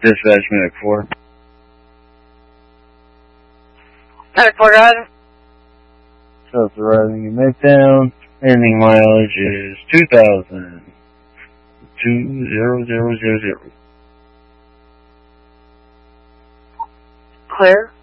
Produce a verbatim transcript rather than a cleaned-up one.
Dispatch Medic four. Medic four, driving. South arriving in Midtown. Ending mileage is two thousand. Two zero zero zero zero. Clear.